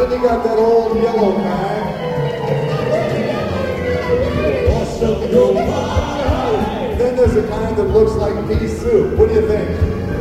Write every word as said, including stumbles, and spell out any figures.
then you got that old yellow kind. Then there's a kind that looks like pea soup. What do you think?